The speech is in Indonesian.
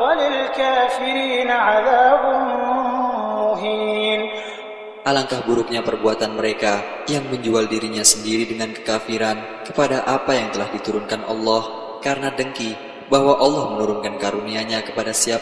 وَلِلْكَافِرِينَ عَذَابٌ مُّهِينٌ. Alangkah buruknya perbuatan mereka yang menjual dirinya sendiri dengan kekafiran kepada apa yang telah diturunkan Allah karena dengki bahwa Allah menurunkan karunia-Nya kepada siapa